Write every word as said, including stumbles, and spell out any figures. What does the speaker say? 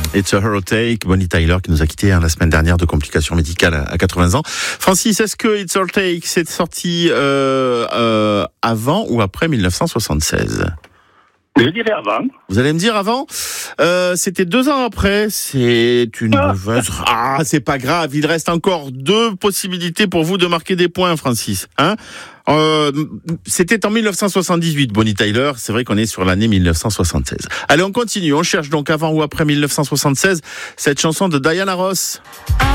It's a Hero Take, Bonnie Tyler qui nous a quittés hein, la semaine dernière de complications médicales à, à quatre-vingts ans. Francis, est-ce que It's a Hero Take c'est sorti euh, euh, avant ou après dix-neuf cent soixante-seize ? Je dirais avant. Vous allez me dire avant. Euh, c'était deux ans après. C'est une Ah. mauvaise. Ah, c'est pas grave. Il reste encore deux possibilités pour vous de marquer des points, Francis. Hein euh, c'était en dix-neuf cent soixante-dix-huit, Bonnie Tyler. C'est vrai qu'on est sur l'année dix-neuf cent soixante-seize. Allez, on continue. On cherche donc avant ou après dix-neuf cent soixante-seize cette chanson de Diana Ross.